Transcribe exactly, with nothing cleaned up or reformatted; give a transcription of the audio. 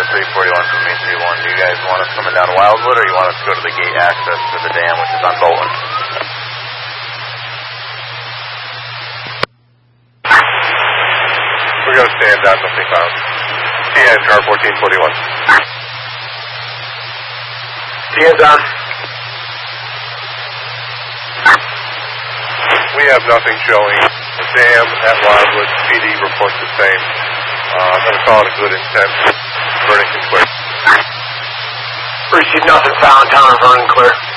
three forty-one from me three one. Do you guys want us coming down to Wildwood, or you want us to go to the gate access to the dam, which is on Bolton? We're going to stand down, nothing found. T N, car fourteen forty-one. T N's on. We have nothing showing. The dam at Wildwood, P D reports the same. Uh, I'm going to call it a good intent. Vernon can clear. Received nothing found, town of Vernon clear.